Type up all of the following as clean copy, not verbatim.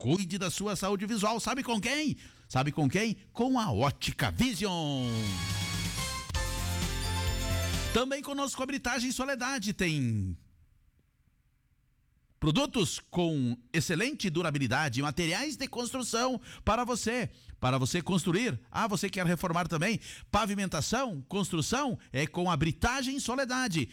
Cuide da sua saúde visual. Sabe com quem? Sabe com quem? Com a Ótica Vision. Também conosco a Britagem Soledade tem produtos com excelente durabilidade, materiais de construção para você construir. Você quer reformar também? Pavimentação, construção, é com a Britagem Soledade.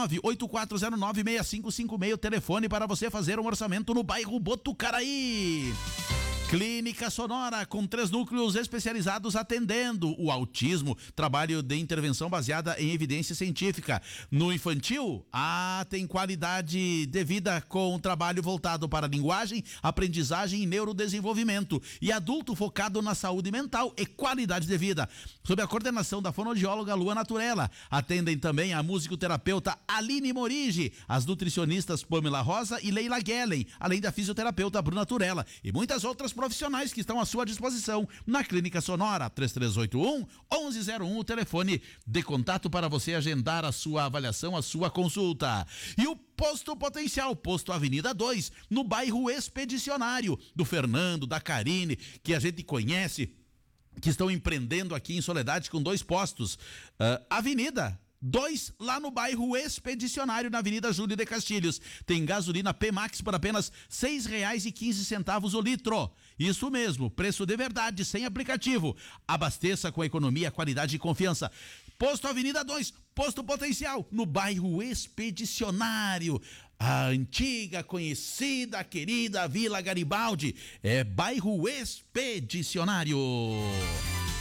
984096556, telefone para você fazer um orçamento no bairro Botucaraí. Clínica Sonora, com 3 núcleos especializados atendendo o autismo, trabalho de intervenção baseada em evidência científica. No infantil, tem qualidade de vida com trabalho voltado para linguagem, aprendizagem e neurodesenvolvimento. E adulto focado na saúde mental e qualidade de vida. Sob a coordenação da fonoaudióloga Lua Naturella. Atendem também a musicoterapeuta Aline Morigi, as nutricionistas Pamela Rosa e Leila Guellen, além da fisioterapeuta Bruna Turella e muitas outras profissionais que estão à sua disposição na Clínica Sonora. 3381-1101, o telefone de contato para você agendar a sua avaliação, a sua consulta. E o Posto Potencial, Posto Avenida 2, no bairro Expedicionário, do Fernando, da Karine, que a gente conhece, que estão empreendendo aqui em Soledade com 2 postos. Avenida 2, lá no bairro Expedicionário, na Avenida Júlio de Castilhos. Tem gasolina P-Max por apenas R$ 6,15 o litro. Isso mesmo, preço de verdade, sem aplicativo. Abasteça com economia, qualidade e confiança. Posto Avenida 2, Posto Potencial, no bairro Expedicionário. A antiga, conhecida, querida Vila Garibaldi. É bairro Expedicionário.